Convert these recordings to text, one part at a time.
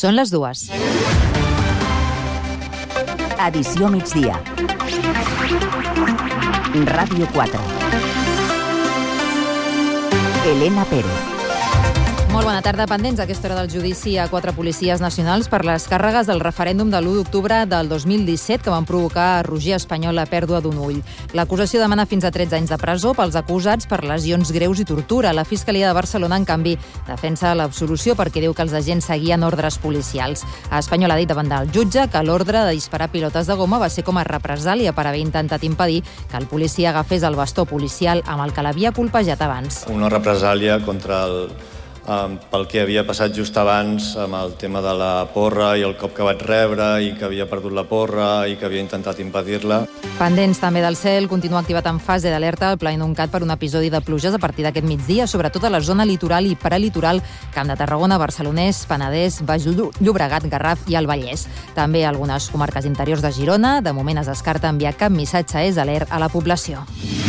Són les 2. Edició migdia. Ràdio 4. Elena Pérez. Molt bona tarda. Pendents a aquesta hora del judici a 4 policies nacionals per les càrregues del referèndum de l'1 d'octubre del 2017 que van provocar a Roger Espanyol la pèrdua d'un ull. L'acusació demana fins a 13 anys de presó pels acusats per lesions greus i tortura. La Fiscalia de Barcelona, en canvi, defensa l'absolució perquè diu que els agents seguien ordres policials. Espanyol ha dit davant del jutge que l'ordre de disparar pilotes de goma va ser com a represàlia per haver intentat impedir que el policia agafés el bastó policial amb el que l'havia colpejat abans. Una represàlia contra pel que havia passat just abans amb el tema de la porra i el cop que vaig rebre i que havia perdut la porra i que havia intentat impedir-la. Pendents també del cel, continua activat en fase d'alerta el Pla Inuncat per un episodi de pluges a partir d'aquest migdia, sobretot a la zona litoral i prelitoral, Camp de Tarragona, Barcelonès, Penedès, Baix Llobregat, Garraf i el Vallès. També algunes comarques interiors de Girona. De moment es descarta enviar cap missatge alert a la població.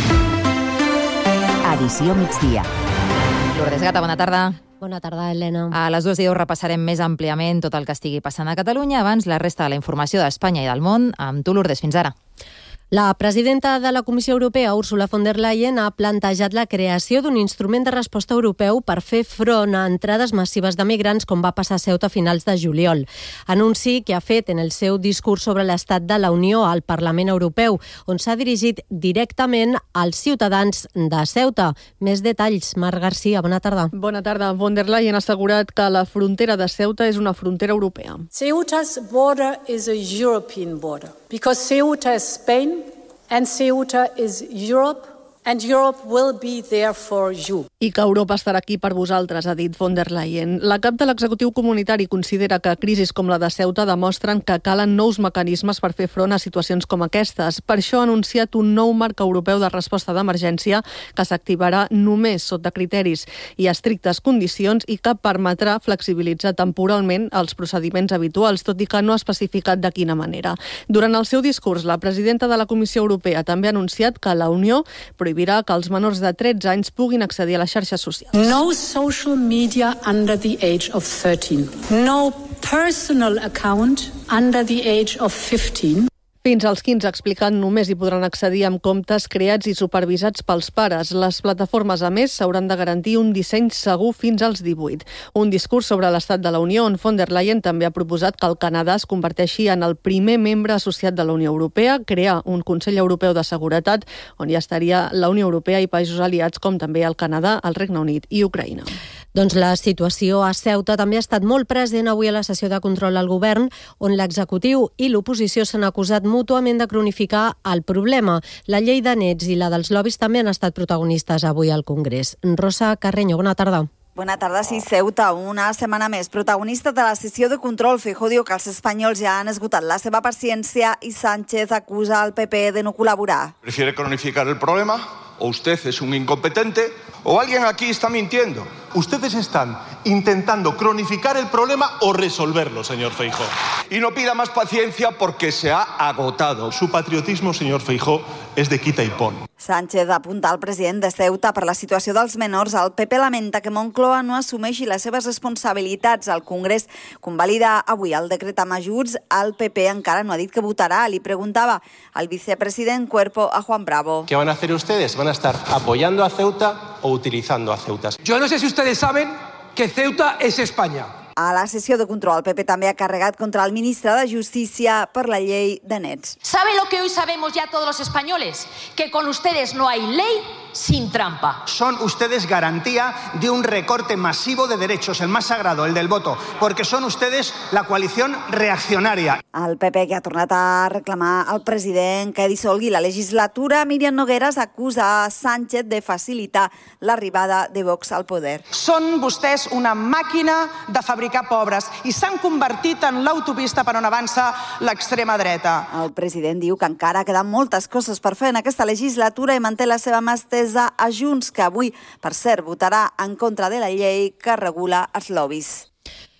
Edició migdia. Lourdes Gata, bona tarda. Bona tarda, Helena. A les 2:10 repassarem més àmpliament tot el que estigui passant a Catalunya. Abans, la resta de la informació d'Espanya i del món. Amb tu, Lourdes, fins ara. La presidenta de la Comissió Europea, Ursula von der Leyen, ha plantejat la creació d'un instrument de resposta europeu per fer front a entrades massives de migrants, com va passar a Ceuta a finals de juliol. Anunci que ha fet en el seu discurs sobre l'estat de la Unió al Parlament Europeu, on s'ha dirigit directament als ciutadans de Ceuta. Més detalls, Marc Garcia, bona tarda. Bona tarda. Von der Leyen ha assegurat que la frontera de Ceuta és una frontera europea. Ceuta's border is a European border, because Ceuta is Spain, and Ceuta is Europe, and Europe will be there for you. I que Europa estarà aquí per vosaltres, ha dit von der Leyen. La cap de l'executiu comunitari considera que crisis com la de Ceuta demostren que calen nous mecanismes per fer front a situacions com aquestes. Per això ha anunciat un nou marc europeu de resposta d'emergència que s'activarà només sota criteris i estrictes condicions i que permetrà flexibilitzar temporalment els procediments habituals, tot i que no ha especificat de quina manera. Durant el seu discurs, la presidenta de la Comissió Europea també ha anunciat que la Unió prohibirà que els menors de 13 anys puguin accedir a les xarxes socials. No social media under the age of 13. No personal account under the age of 15. Fins als 15, explicant, només hi podran accedir amb comptes creats i supervisats pels pares. Les plataformes, a més, s'hauran de garantir un disseny segur fins als 18. Un discurs sobre l'estat de la Unió, on von der Leyen també ha proposat que el Canadà es converteixi en el primer membre associat de la Unió Europea, crear un Consell Europeu de Seguretat, on hi estaria la Unió Europea i països aliats, com també el Canadà, el Regne Unit i Ucraïna. Doncs la situació a Ceuta també ha estat molt present avui a la sessió de control al govern, on l'executiu i l'oposició s'han acusat mútuament de cronificar el problema. La llei de nets i la dels lobbies també han estat protagonistes avui al Congrés. Rosa Carreño, bona tarda. Bona tarda. Sí, Ceuta, una setmana més. Protagonista de la sessió de control, Feijóo diu que els espanyols ja han esgotat la seva paciència i Sánchez acusa al PP de no col·laborar. ¿Prefiere cronificar el problema? ¿O usted es un incompetente? ¿O alguien aquí está mintiendo? Ustedes están intentando cronificar el problema o resolverlo, señor Feijóo. Y no pida más paciencia porque se ha agotado. Su patriotismo, señor Feijóo, es de quita y pon. Sánchez apunta al president de Ceuta per la situació dels menors. El PP lamenta que Moncloa no assumeixi les seves responsabilitats. El Congrés convalida avui el decret amb ajuts. El PP encara no ha dit que votarà. Li preguntava al vicepresident Cuerpo a Juan Bravo. ¿Qué van a hacer ustedes? ¿Van a estar apoyando a Ceuta o utilizando a Ceuta? Yo no sé si ustedes saben que Ceuta es España. A la sessió de control, el PP també ha carregat contra el ministre de Justícia per la llei de nets. ¿Sabe lo que hoy sabemos ya todos los españoles? Que con ustedes no hay ley sin trampa. Son ustedes garantía de un recorte masivo de derechos, el más sagrado, el del voto, porque son ustedes la coalición reaccionaria. El PP, que ha tornat a reclamar al president que dissolgui la legislatura, Míriam Nogueras acusa a Sánchez de facilitar l'arribada de Vox al poder. Són vostès una màquina de fabricar pobres i s'han convertit en l'autopista per on avança l'extrema dreta. El president diu que encara queden moltes coses per fer en aquesta legislatura i manté la seva mà estesa a Junts, que avui, per cert, votarà en contra de la llei que regula els lobbies.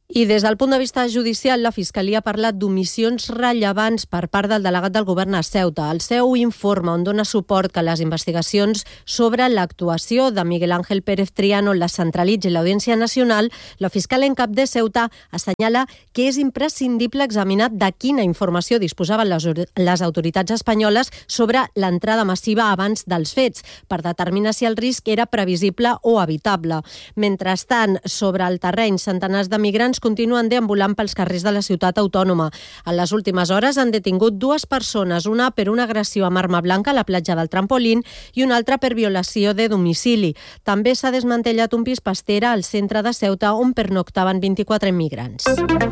I des del punt de vista judicial, la Fiscalia ha parlat d'omissions rellevants per part del delegat del govern a Ceuta. El seu informe, on dona suport que les investigacions sobre l'actuació de Miguel Ángel Pérez Triano la centralitzi l'Audiència Nacional, la fiscal en cap de Ceuta assenyala que és imprescindible examinar de quina informació disposaven les autoritats espanyoles sobre l'entrada massiva abans dels fets, per determinar si el risc era previsible o evitable. Mentrestant, sobre el terreny, centenars de migrants continuen deambulant pels carrers de la ciutat autònoma. En les últimes hores han detingut 2 persones, una per una agressió amb arma blanca a la platja del Trampolín i una altra per violació de domicili. També s'ha desmantellat un pis pastera al centre de Ceuta on pernoctaven 24 immigrants.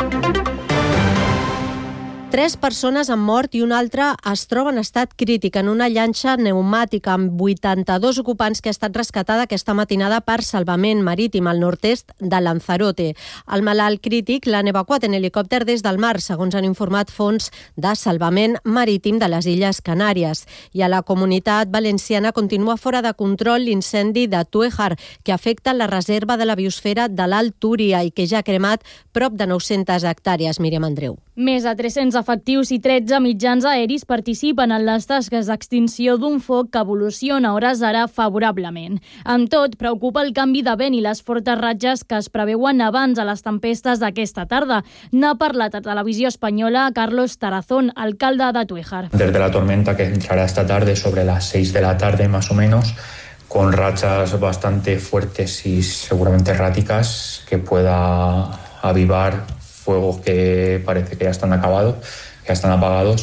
3 persones han mort i una altra es troba en estat crític en una llanxa pneumàtica amb 82 ocupants que ha estat rescatada aquesta matinada per Salvament Marítim al nord-est de Lanzarote. El malalt crític l'han evacuat en helicòpter des del mar, segons han informat fonts de Salvament Marítim de les Illes Canàries. I a la comunitat valenciana continua fora de control l'incendi de Tuéjar, que afecta la reserva de la biosfera de l'Alt Túria i que ja ha cremat prop de 900 hectàrees. Míriam Andreu. Més de 300 efectius i 13 mitjans aeris participen en les tasques d'extinció d'un foc que evoluciona a hores d'ara favorablement. Amb tot, preocupa el canvi de vent i les fortes ratxes que es preveuen abans a les tempestes d'aquesta tarda. N'ha parlat a Televisió Espanyola Carlos Tarazón, alcalde de Tuéjar. Desde la tormenta que entrará esta tarde sobre las 6 de la tarde más o menos, con rachas bastante fuertes y seguramente erráticas que pueda avivar fuegos que parece que ya están acabados, que ya están apagados,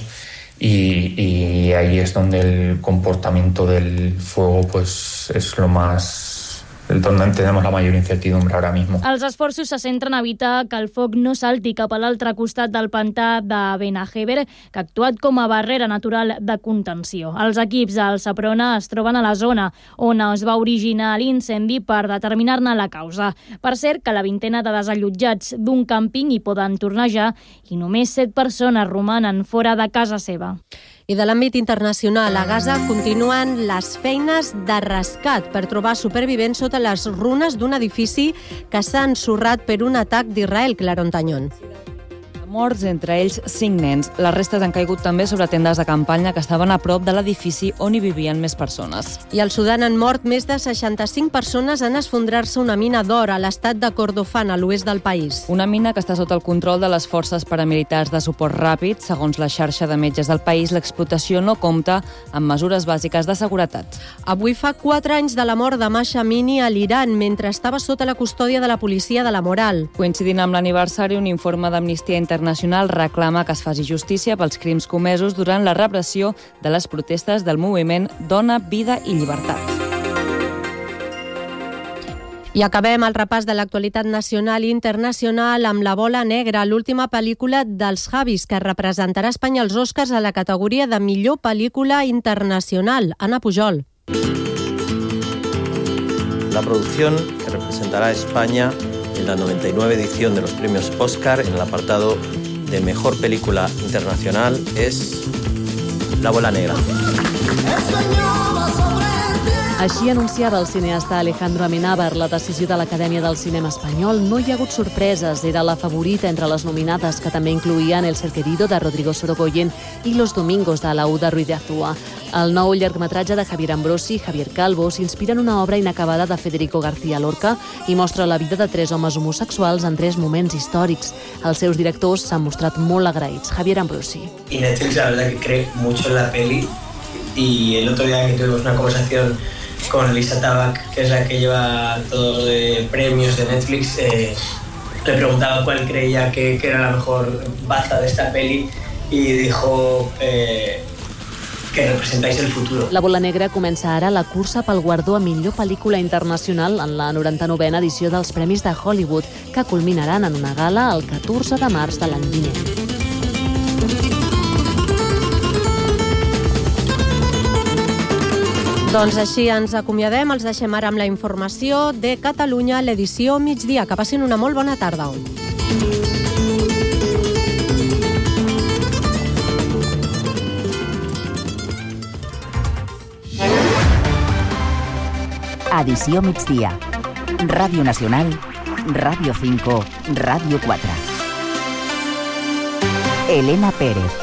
y ahí es donde el comportamiento del fuego pues es lo más... donde tenemos la mayor incertidumbre ahora mismo. Els esforços se centren a evitar que el foc no salti cap a l'altre costat del pantà de Benajever, que ha actuat com a barrera natural de contenció. Els equips del Seprona es troben a la zona on es va originar l'incendi per determinar-ne la causa. Per cert, que la vintena de desallotjats d'un càmping hi poden tornejar i només 7 persones romanen fora de casa seva. I de l'àmbit internacional, a Gaza continuen les feines de rescat per trobar supervivents sota les runes d'un edifici que s'ha ensorrat per un atac d'Israel, Claron Tañón. Morts, entre ells 5 nens. Les restes han caigut també sobre tendes de campanya que estaven a prop de l'edifici on hi vivien més persones. I al Sudan han mort més de 65 persones en esfondrar-se una mina d'or a l'estat de Kordofan, a l'oest del país. Una mina que està sota el control de les forces paramilitars de suport ràpid. Segons la xarxa de metges del país, l'explotació no compta amb mesures bàsiques de seguretat. Avui fa 4 anys de la mort de Masha Amini a l'Iran, mentre estava sota la custòdia de la policia de la moral. Coincidint amb l'aniversari, un informe d'Amnistia Internacional reclama que es faci justícia pels crims comesos durant la repressió de les protestes del moviment Dona, Vida i Llibertat. I acabem el repàs de l'actualitat nacional i internacional amb La bola negra, l'última pel·lícula dels Javis, que representarà Espanya als Oscars a la categoria de millor pel·lícula internacional. Ana Pujol. La producción que representará a España en la 99 edición de los premios Oscar en el apartado de Mejor Película Internacional es La bola negra. Així anunciava el cineasta Alejandro Amenábar la decisió de l'Acadèmia del Cinema Espanyol. No hi ha hagut sorpreses, era la favorita entre les nominades, que també incloïen El ser querido, de Rodrigo Sorogoyen, i Los domingos, de Laúda Ruiz de Azúa. El nou llargmetratge de Javier Ambrosi i Javier Calvo s'inspira en una obra inacabada de Federico García Lorca i mostra la vida de 3 homes homosexuals en 3 moments històrics. Els seus directors s'han mostrat molt agraïts. Javier Ambrosi. Y Netflix, la verdad que cree mucho en la peli, y el otro día que tuvimos una conversación con Elisa Tabac, que es la que lleva todo de premios de Netflix, le preguntaba cuál creía que era la mejor baza de esta peli y dijo que representáis el futuro. La bola negra comença ara la cursa pel guardó a millor pel·lícula internacional en la 99a edició dels Premis de Hollywood, que culminaran en una gala el 14 de març de l'any vinent. Doncs així ens acomiadem, els deixem ara amb la informació de Catalunya, l'edició migdia. Que passin una molt bona tarda. Edició migdia. Ràdio Nacional Radio 5, Radio 4. Elena Pérez.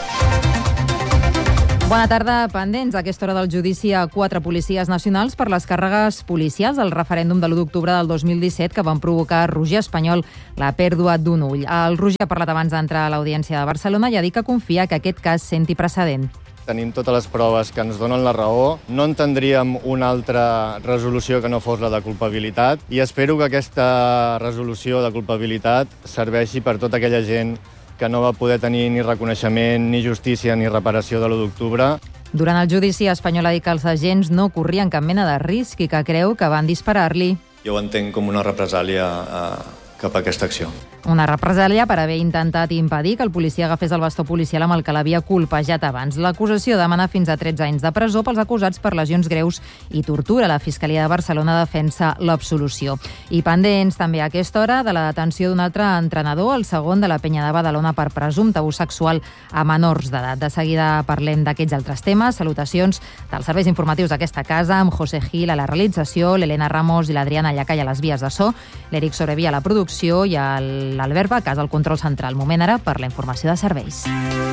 Bona tarda, pendents a aquesta hora del judici a 4 policies nacionals per les càrregues policials del referèndum de l'1 d'octubre del 2017 que van provocar a Roger Espanyol la pèrdua d'un ull. El Roger ha parlat abans d'entrar a l'Audiència de Barcelona i ha dit que confia que aquest cas senti precedent. Tenim totes les proves que ens donen la raó. No entendríem una altra resolució que no fos la de culpabilitat i espero que aquesta resolució de culpabilitat serveixi per tota aquella gent que no va poder tenir ni reconeixement, ni justícia, ni reparació de l'1 d'octubre. Durant el judici, Espanyol ha dit que els agents no corrien cap mena de risc i que creu que van disparar-li. Jo ho entenc com una represàlia cap a aquesta acció. Una represàlia per haver intentat impedir que el policia agafés el bastó policial amb el que l'havia colpejat abans. L'acusació demana fins a 13 anys de presó pels acusats per lesions greus i tortura. La Fiscalia de Barcelona defensa l'absolució. I pendents també a aquesta hora de la detenció d'un altre entrenador, el segon de la Penya de Badalona per presumpte abús sexual a menors d'edat. De seguida parlem d'aquests altres temes. Salutacions dels serveis informatius d'aquesta casa, amb José Gil a la realització, l'Helena Ramos i l'Adriana Llacay a les vies de so, l'Eric Sobrevia a la producció i l'Albert Bacas al control central. Moment ara per la informació de serveis.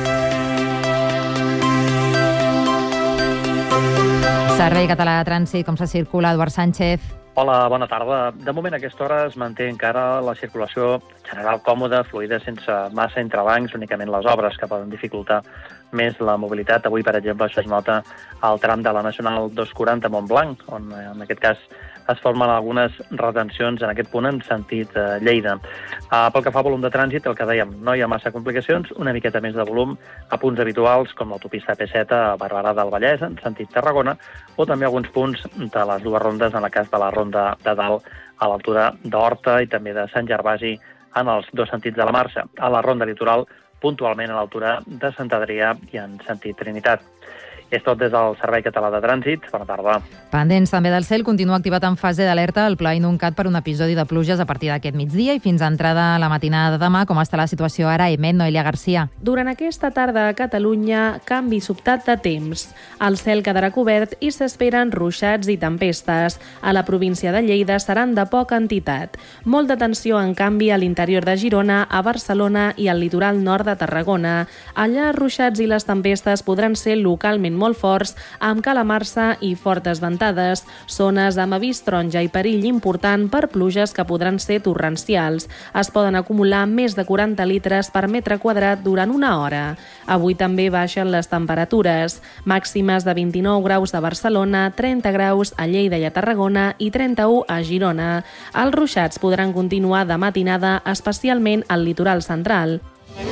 Servei Català de Trànsit, com se circula, Eduard Sánchez? Hola, bona tarda. De moment, a aquesta hora es manté encara la circulació general còmoda, fluida, sense massa entrebancs, únicament les obres que poden dificultar més la mobilitat. Avui, per exemple, això es nota al tram de la Nacional 240 a Montblanc, on en aquest cas es formen algunes retencions en aquest punt en sentit Lleida. Pel que fa a volum de trànsit, el que dèiem, no hi ha massa complicacions, una miqueta més de volum a punts habituals com l'autopista P7 a Barberà del Vallès, en sentit Tarragona, o també alguns punts de les dues rondes, en el cas de la ronda de dalt a l'altura d'Horta i també de Sant Gervasi en els dos sentits de la marxa. A la ronda litoral, puntualment a l'altura de Sant Adrià i en sentit Trinitat. És tot des del Servei Català de Trànsit. Bona tarda. Pendents també del cel, continua activat en fase d'alerta el Pla Inuncat per un episodi de pluges a partir d'aquest migdia i fins a entrada a la matinada de demà. Com està la situació ara? Emet, Noelia Garcia. Durant aquesta tarda a Catalunya, canvi sobtat de temps. El cel quedarà cobert i s'esperen ruixats i tempestes. A la província de Lleida seran de poca entitat. Molt d'atenció, en canvi, a l'interior de Girona, a Barcelona i al litoral nord de Tarragona. Allà, ruixats i les tempestes podran ser localment molt forts, amb calamarsa i fortes ventades. Zones amb avís taronja i perill important per pluges que podran ser torrencials. Es poden acumular més de 40 litres per metre quadrat durant una hora. Avui també baixen les temperatures. Màximes de 29 graus a Barcelona, 30 graus a Lleida i a Tarragona i 31 a Girona. Els ruixats podran continuar de matinada, especialment al litoral central.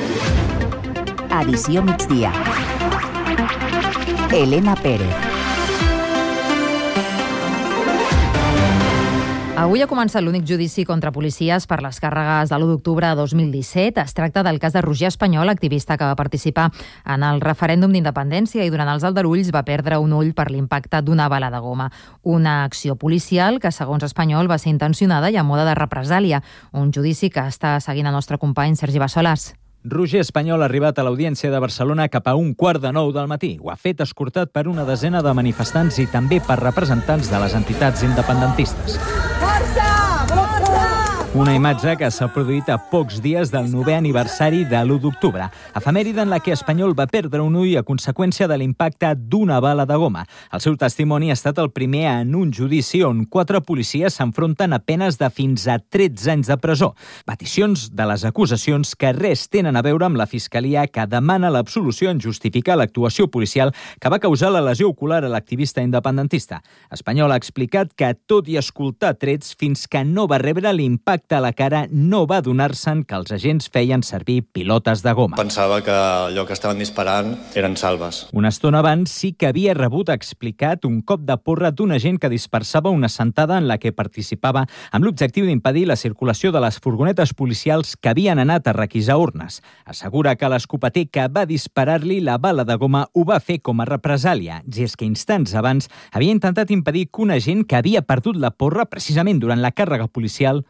Edició migdia. Elena Pérez. Avui ha començat l'únic judici contra policies per les càrregues de l'1 d'octubre de 2017. Es tracta del cas de Roger Espanyol, activista que va participar en el referèndum d'independència i durant els aldarulls va perdre un ull per l'impacte d'una bala de goma. Una acció policial que, segons Espanyol, va ser intencionada i a mode de represàlia. Un judici que està seguint el nostre company Sergi Bassolas. Roger Espanyol ha arribat a l'Audiència de Barcelona cap a 8:45 del matí. Ho ha fet escortat per una desena de manifestants i també per representants de les entitats independentistes. Una imatge que s'ha produït a pocs dies del 9è aniversari de l'1 d'octubre, efemèride en la que Espanyol va perdre un ull a conseqüència de l'impacte d'una bala de goma. El seu testimoni ha estat el primer en un judici on 4 policies s'enfronten a penes de fins a 13 anys de presó. Peticions de les acusacions que res tenen a veure amb la Fiscalia, que demana l'absolució en justificar l'actuació policial que va causar la lesió ocular a l'activista independentista. Espanyol ha explicat que, tot i escoltar trets, fins que no va rebre l'impacte a la cara, no va adonar-se'n que els agents feien servir pilotes de goma. Pensava que allò que estaven disparant eren salves. Una estona abans sí que havia rebut, explicat, un cop de porra d'un agent que dispersava una assentada en la que participava amb l'objectiu d'impedir la circulació de les furgonetes policials que havien anat a requisar urnes. Assegura que l'escopeter que va disparar-li la bala de goma ho va fer com a represàlia, i és que instants abans havia intentat impedir que un agent que havia perdut la porra precisament durant la càrrega policial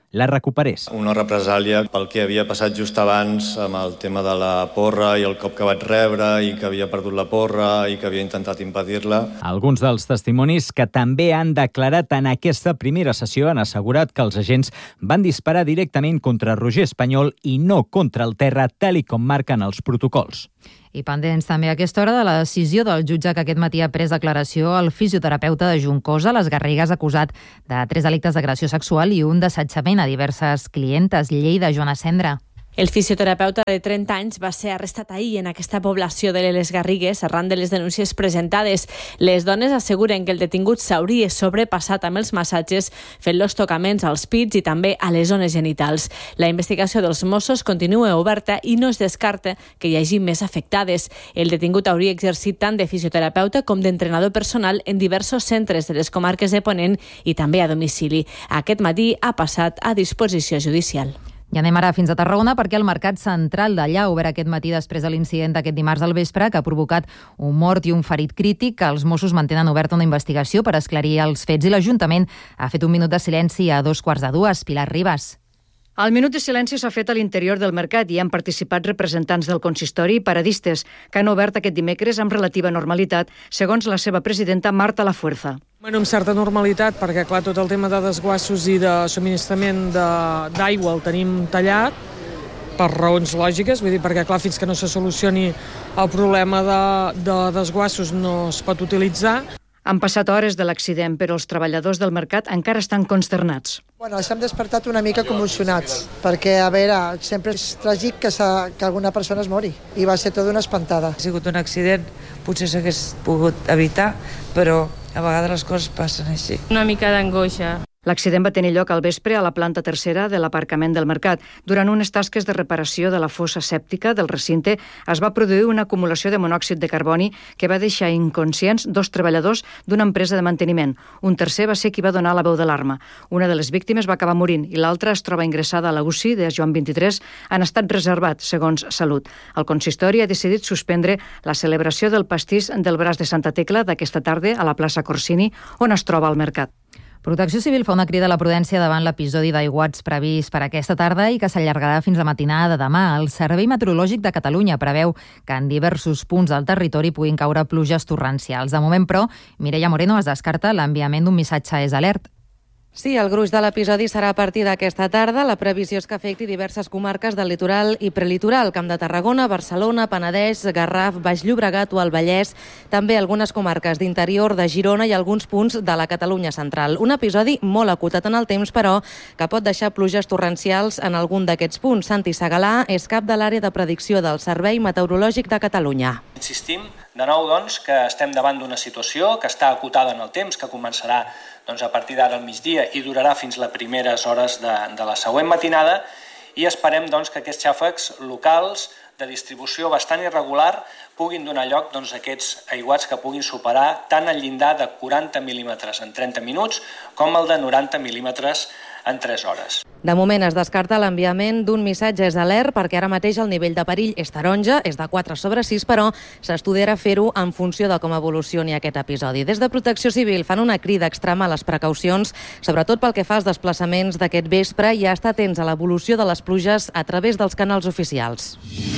la recuperés. Una represàlia pel que havia passat just abans amb el tema de la porra i el cop que vaig rebre i que havia perdut la porra i que havia intentat impedir-la. Alguns dels testimonis que també han declarat en aquesta primera sessió han assegurat que els agents van disparar directament contra Roger Espanyol i no contra el terra, tal i com marquen els protocols. I pendents també a aquesta hora de la decisió del jutge que aquest matí ha pres declaració al fisioterapeuta de Juncosa, les Garrigues, acusat de 3 delictes d'agressió sexual i un d'assetjament a diverses clientes. Lleida, Joana Cendra. El fisioterapeuta de 30 anys va ser arrestat ahir en aquesta població de les Garrigues arran de les denúncies presentades. Les dones asseguren que el detingut s'hauria sobrepassat amb els massatges fent-los tocaments als pits i també a les zones genitals. La investigació dels Mossos continua oberta i no es descarta que hi hagi més afectades. El detingut hauria exercit tant de fisioterapeuta com d'entrenador personal en diversos centres de les comarques de Ponent i també a domicili. Aquest matí ha passat a disposició judicial. I anem ara fins a Tarragona perquè el mercat central d'allà ha obert aquest matí després de l'incident d'aquest dimarts al vespre que ha provocat un mort i un ferit crític, que els Mossos mantenen oberta una investigació per esclarir els fets i l'Ajuntament ha fet un minut de silenci a 2:15. Pilar Ribas. El minut de silenci s'ha fet a l'interior del mercat i han participat representants del consistori i paradistes, que han obert aquest dimecres amb relativa normalitat, segons la seva presidenta Marta Lafuerza. Amb certa normalitat, perquè clar, tot el tema de desguassos i de subministrament d'aigua el tenim tallat per raons lògiques, vull dir, perquè clar, fins que no se solucioni el problema de desguassos no es pot utilitzar. Han passat hores de l'accident, però els treballadors del mercat encara estan consternats. Bueno, s'han despertat una mica commocionats, perquè, a veure, sempre és tràgic que alguna persona es mori, i va ser tota una espantada. Ha sigut un accident, potser s'hagués pogut evitar, però a vegades les coses passen així. Una mica d'angoixa. L'accident va tenir lloc al vespre a la planta tercera de l'aparcament del mercat. Durant unes tasques de reparació de la fossa sèptica del recinte es va produir una acumulació de monòxid de carboni que va deixar inconscients 2 treballadors d'una empresa de manteniment. Un tercer va ser qui va donar la veu d'alarma. Una de les víctimes va acabar morint i l'altra es troba ingressada a la UCI de Joan 23 en estat reservat, segons Salut. El consistori ha decidit suspendre la celebració del pastís del braç de Santa Tecla d'aquesta tarda a la plaça Corsini, on es troba el mercat. Protecció Civil fa una crida a la prudència davant l'episodi d'aiguats previst per aquesta tarda i que s'allargarà fins a matinada de demà. El Servei Meteorològic de Catalunya preveu que en diversos punts del territori puguin caure pluges torrencials. De moment, però, Mireia Moreno es descarta l'enviament d'un missatge és alert. Sí, el gruix de l'episodi serà a partir d'aquesta tarda. La previsió és que afecti diverses comarques del litoral i prelitoral, Camp de Tarragona, Barcelona, Penedès, Garraf, Baix Llobregat o el Vallès, també algunes comarques d'interior de Girona i alguns punts de la Catalunya central. Un episodi molt acotat en el temps, però, que pot deixar pluges torrencials en algun d'aquests punts. Santi Segalà és cap de l'àrea de predicció del Servei Meteorològic de Catalunya. Insistim de nou doncs, que estem davant d'una situació que està acotada en el temps, que començarà doncs, a partir d'ara al migdia i durarà fins a les primeres hores de la següent matinada, i esperem doncs, que aquests xàfecs locals de distribució bastant irregular puguin donar lloc doncs, a aquests aiguats que puguin superar tant el llindar de 40 mil·límetres en 30 minuts com el de 90 mil·límetres en 3 hores. De moment es descarta l'enviament d'un missatge és alert perquè ara mateix el nivell de perill és taronja, és de 4/6, però s'estudiarà fer-ho en funció de com evolucioni aquest episodi. Des de Protecció Civil fan una crida a extremar les precaucions, sobretot pel que fa als desplaçaments d'aquest vespre i a estar atents a l'evolució de les pluges a través dels canals oficials.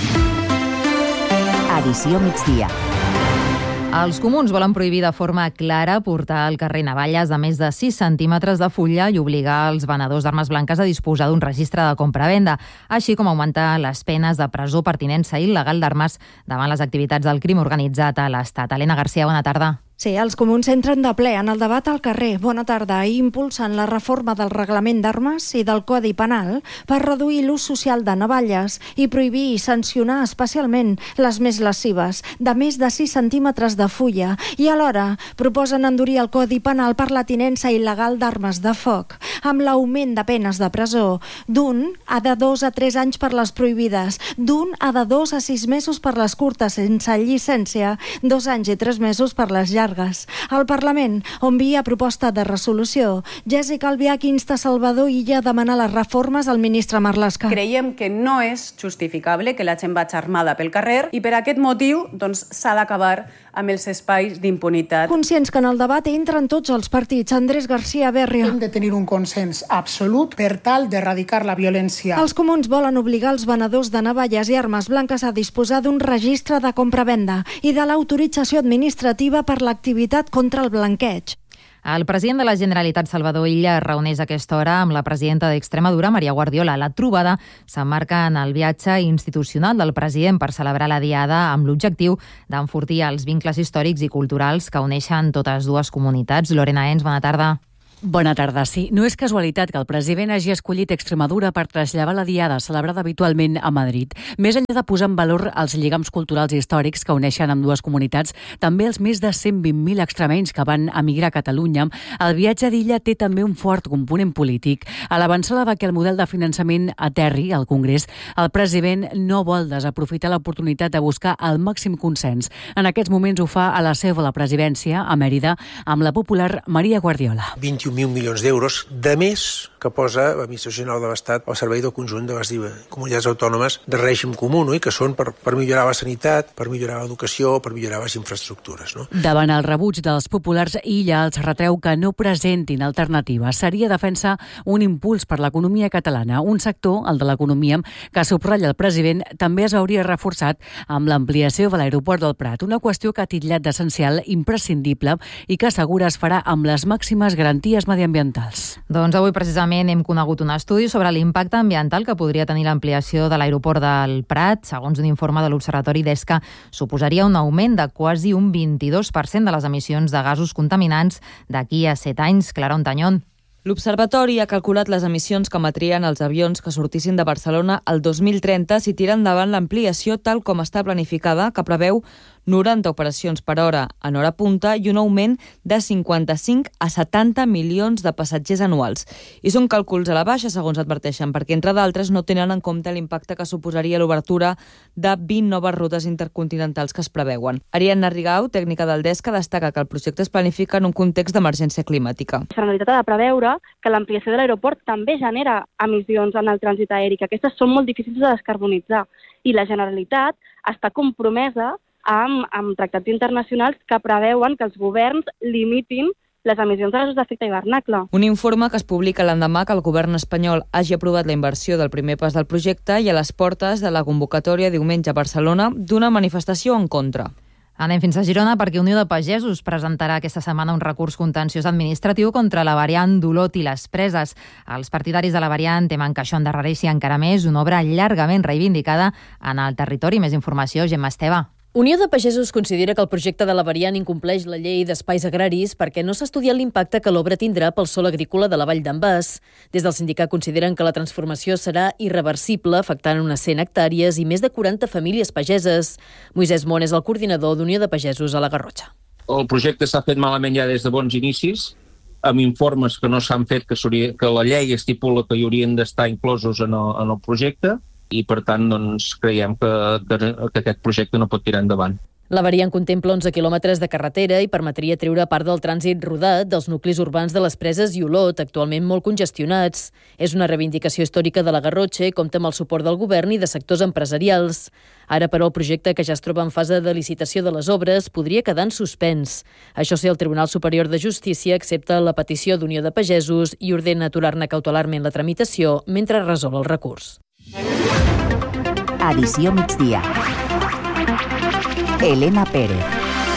Edició migdia. Els comuns volen prohibir de forma clara portar al carrer navalles de més de 6 centímetres de fulla i obligar els venedors d'armes blanques a disposar d'un registre de compra-venda, així com augmentar les penes de presó per tinença il·legal d'armes davant les activitats del crim organitzat a l'Estat. Helena García, bona tarda. Sí, els comuns entren de ple en el debat al carrer. Bona tarda. I impulsen la reforma del reglament d'armes i del Codi Penal per reduir l'ús social de navalles i prohibir i sancionar especialment les més lesives, de més de 6 centímetres de fulla. I alhora proposen endurir el Codi Penal per la tinença il·legal d'armes de foc, amb l'augment de penes de presó, d'un a de 2 a 3 anys per les prohibides, d'un a de 2 a 6 mesos per les curtes sense llicència, 2 anys i 3 mesos per les llargues llargues. Al Parlament, on via proposta de resolució, Jessica Albiach insta Salvador Illa a demanar les reformes al ministre Marlaska. Creiem que no és justificable que la gent vagi armada pel carrer i per aquest motiu s'ha d'acabar amb els espais d'impunitat. Conscients que en el debat entren tots els partits. Andrés García Berrio. Hem de tenir un consens absolut per tal d'erradicar la violència. Els comuns volen obligar els venedors de navalles i armes blanques a disposar d'un registre de compra-venda i de l'autorització administrativa per l'activitat contra el blanqueig. El president de la Generalitat, Salvador Illa, es reuneix a aquesta hora amb la presidenta d'Extremadura, Maria Guardiola. La trobada s'emmarca en el viatge institucional del president per celebrar la Diada amb l'objectiu d'enfortir els vincles històrics i culturals que uneixen totes dues comunitats. Lorena Ens, bona tarda. Bona tarda. Sí, no és casualitat que el president hagi escollit Extremadura per traslladar la Diada, celebrada habitualment a Madrid. Més enllà de posar en valor els lligams culturals i històrics que uneixen amb dues comunitats, també els més de 120.000 extremenys que van emigrar a Catalunya, el viatge d'Illa té també un fort component polític. A l'avançada de que el model de finançament aterri al Congrés, el president no vol desaprofitar l'oportunitat de buscar el màxim consens. En aquests moments ho fa a la seu de la presidència, a Mèrida, amb la popular Maria Guardiola. 21.000 milions d'euros de més que posa l'Administració General de l'Estat al servei del conjunt de les comunitats autònomes de règim comú, no? I que són per millorar la sanitat, per millorar l'educació, per millorar les infraestructures. No? Davant el rebuig dels populars, Illa els retreu que no presentin alternatives. Seria defensa un impuls per l'economia catalana, un sector, el de l'economia, que subratlla el president, també es veuria reforçat amb l'ampliació de l'aeroport del Prat, una qüestió que ha titllat d'essencial, imprescindible i que assegura es farà amb les màximes garanties mediambientals. Doncs avui precisament hem conegut un estudi sobre l'impacte ambiental que podria tenir l'ampliació de l'aeroport del Prat. Segons un informe de l'Observatori d'ESCA, suposaria un augment de quasi un 22% de les emissions de gasos contaminants d'aquí a 7 anys. Clara Ontañón. L'Observatori ha calculat les emissions que emetrien els avions que sortissin de Barcelona el 2030 si tiren endavant l'ampliació tal com està planificada, que preveu 90 operacions per hora en hora punta i un augment de 55 a 70 milions de passatgers anuals. I són càlculs a la baixa, segons adverteixen, perquè, entre d'altres, no tenen en compte l'impacte que suposaria l'obertura de 20 noves rutes intercontinentals que es preveuen. Ariadna Rigau, tècnica del DESCA, destaca que el projecte es planifica en un context d'emergència climàtica. La Generalitat ha de preveure que l'ampliació de l'aeroport també genera emissions en el trànsit aeri, que aquestes són molt difícils de descarbonitzar. I la Generalitat està compromesa amb tractats internacionals que preveuen que els governs limitin les emissions de gasos d'efecte hivernacle. Un informe que es publica l'endemà que el govern espanyol hagi aprovat la inversió del primer pas del projecte i a les portes de la convocatòria diumenge a Barcelona d'una manifestació en contra. Anem fins a Girona perquè Unió de Pagesos presentarà aquesta setmana un recurs contenciós administratiu contra la variant d'Olot i les Preses. Els partidaris de la variant temen que això endarrereixi encara més una obra llargament reivindicada en el territori. Més informació, Gemma Esteve. Unió de Pagesos considera que el projecte de la variant incompleix la llei d'espais agraris perquè no s'ha estudiat l'impacte que l'obra tindrà pel sòl agrícola de la Vall d'en Bas. Des del sindicat consideren que la transformació serà irreversible, afectant unes 100 hectàrees i més de 40 famílies pageses. Moisès Mont és el coordinador d'Unió de Pagesos a la Garrotxa. El projecte s'ha fet malament ja des de bons inicis, amb informes que no s'han fet, que la llei estipula que hi haurien d'estar inclosos en el projecte, i per tant creiem que aquest projecte no pot tirar endavant. La variant contempla 11 quilòmetres de carretera i permetria treure part del trànsit rodat dels nuclis urbans de les Preses i Olot, actualment molt congestionats. És una reivindicació històrica de la Garrotxa i compta amb el suport del govern i de sectors empresarials. Ara, però, el projecte, que ja es troba en fase de licitació de les obres, podria quedar en suspens. Això sí, el Tribunal Superior de Justícia accepta la petició d'Unió de Pagesos i ordena aturar-ne cautelarment la tramitació mentre resol el recurs. Edició migdia. Elena Pérez.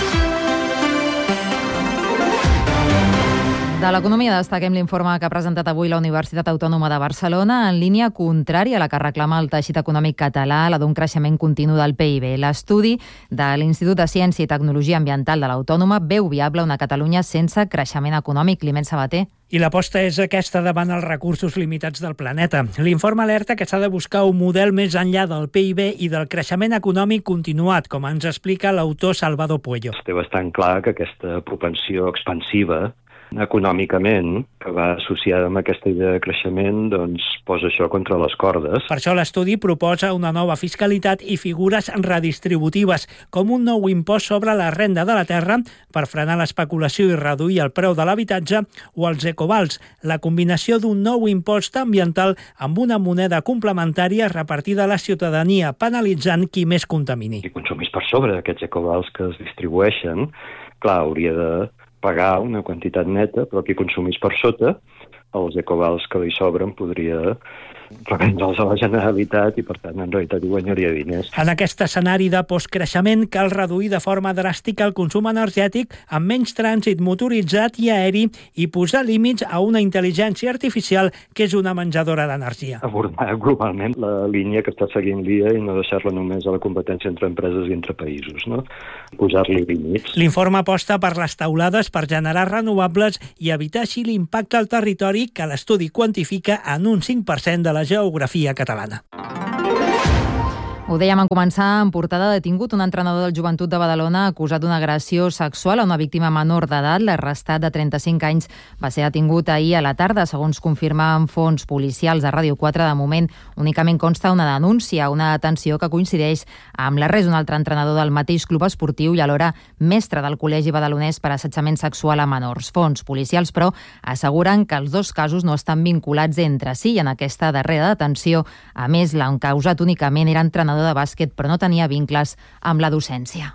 De l'economia destaquem l'informe que ha presentat avui la Universitat Autònoma de Barcelona en línia contrària a la que reclama el teixit econòmic català, la d'un creixement continu del PIB. L'estudi de l'Institut de Ciència i Tecnologia Ambiental de l'Autònoma veu viable una Catalunya sense creixement econòmic. Climent Sabater. I l'aposta és aquesta davant els recursos limitats del planeta. L'informe alerta que s'ha de buscar un model més enllà del PIB i del creixement econòmic continuat, com ens explica l'autor Salvador Puello. Té bastant clar que aquesta propensió expansiva econòmicament, que va associada amb aquesta idea de creixement, doncs posa això contra les cordes. Per això l'estudi proposa una nova fiscalitat i figures redistributives, com un nou impost sobre la renda de la terra per frenar l'especulació i reduir el preu de l'habitatge, o els ecovals, la combinació d'un nou impost ambiental amb una moneda complementària repartida a la ciutadania, penalitzant qui més contamini. Si consumís per sobre d'aquests ecovals que es distribueixen, clar, hauria de pagar una quantitat neta, però qui consumís per sota, els ecovals que li sobren podria revendre'ls a la Generalitat i, per tant, en realitat hi guanyaria diners. En aquest escenari de postcreixement cal reduir de forma dràstica el consum energètic amb menys trànsit motoritzat i aeri i posar límits a una intel·ligència artificial que és una menjadora d'energia. Abordar globalment la línia que està seguint l'IA i no deixar-la només a la competència entre empreses i entre països, no? Posar-li límits. L'informe aposta per les taulades per generar renovables i evitar així l'impacte al territori que l'estudi quantifica en un 5% de la geografia catalana. Ho dèiem en començar, en portada detingut un entrenador del Joventut de Badalona acusat d'una agressió sexual a una víctima menor d'edat. L'arrestat de 35 anys va ser detingut ahir a la tarda, segons confirmen fons policials de Ràdio 4. De moment, únicament consta una denúncia, una detenció que coincideix amb l'arrest d'un altre entrenador del mateix club esportiu i alhora mestre del Col·legi Badalonès per assetjament sexual a menors. Fons policials, però, asseguren que els dos casos no estan vinculats entre si i en aquesta darrera detenció, a més, l'encausat únicament era entrenador de bàsquet, però no tenia vincles amb la docència.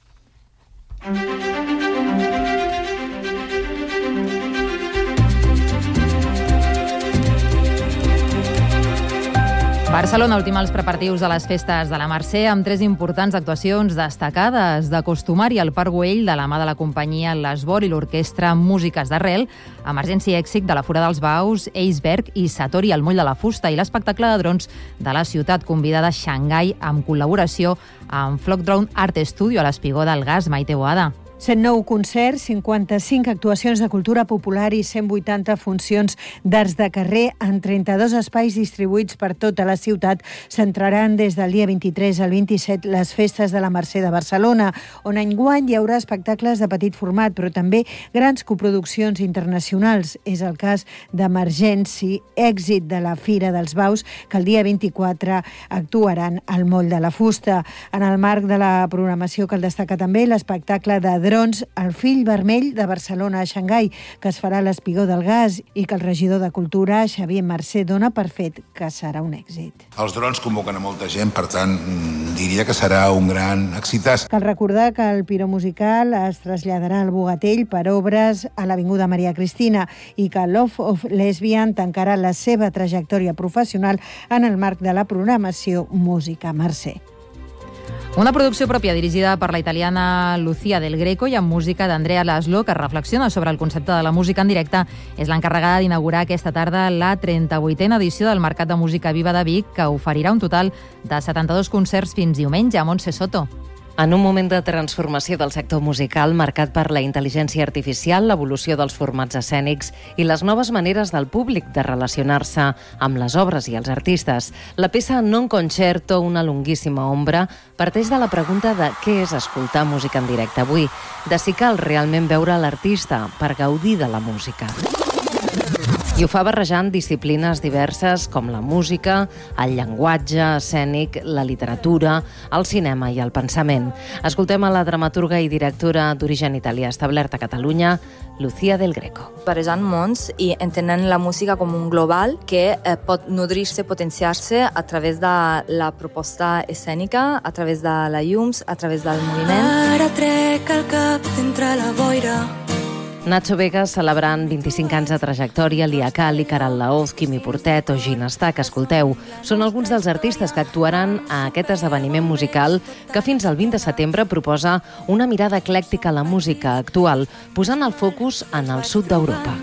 Barcelona ultima els preparatius de les festes de la Mercè amb 3 importants actuacions destacades d'acostumar-hi al Parc Güell de la mà de la companyia L'Esbor i l'orquestra Músiques d'Arrel, Emergency Èxit de la Fura dels Baus, Eisberg i Satori al Moll de la Fusta i l'espectacle de drons de la ciutat convidada Xangai amb col·laboració amb Flock Drone Art Studio a l'Espigó del Gas. Maite Boada. 109 concerts, 55 actuacions de cultura popular i 180 funcions d'arts de carrer en 32 espais distribuïts per tota la ciutat centraran des del dia 23 al 27 les festes de la Mercè de Barcelona, on enguany hi haurà espectacles de petit format, però també grans coproduccions internacionals. És el cas d'Emergency Èxit de la Fira dels Baus, que el dia 24 actuaran al Moll de la Fusta. En el marc de la programació cal destacar també l'espectacle de drons El Fill Vermell de Barcelona a Xangai, que es farà a l'Espigó del Gas i que el regidor de Cultura, Xavier Mercè, dona per fet que serà un èxit. Els drons convoquen a molta gent, per tant, diria que serà un gran èxit. Cal recordar que el Piró Musical es traslladarà al Bogatell per obres a l'Avinguda Maria Cristina i que Love of Lesbian tancarà la seva trajectòria professional en el marc de la programació Música Mercè. Una producció pròpia dirigida per la italiana Lucia Del Greco i amb música d'Andrea Laszlo, que reflexiona sobre el concepte de la música en directe, és l'encarregada d'inaugurar aquesta tarda la 38a edició del Mercat de Música Viva de Vic, que oferirà un total de 72 concerts fins diumenge a Montse Soto. En un moment de transformació del sector musical marcat per la intel·ligència artificial, l'evolució dels formats escènics i les noves maneres del públic de relacionar-se amb les obres i els artistes, la peça Non Concerto, una longuíssima ombra, parteix de la pregunta de què és escoltar música en directe avui, de si cal realment veure l'artista per gaudir de la música. I ho fa barrejant disciplines diverses com la música, el llenguatge escènic, la literatura, el cinema i el pensament. Escoltem a la dramaturga i directora d'origen italià establerta a Catalunya, Lucia Del Greco. Barrejant mons i entenent la música com un global que pot nodrir-se, potenciar-se a través de la proposta escènica, a través de la llums, a través del moviment. Ara trec el cap d'entre la boira. Nacho Vegas celebrant 25 anys de trajectòria, Lia Cali, Caral Laoz, Quimi Portet o Gina Stack, escolteu. Són alguns dels artistes que actuaran a aquest esdeveniment musical que fins al 20 de setembre proposa una mirada eclèctica a la música actual, posant el focus en el sud d'Europa.